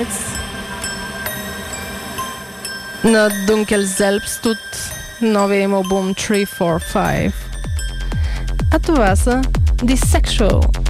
Nights на Dunkelzelbst от новия им албум 345. А това са The Sexual.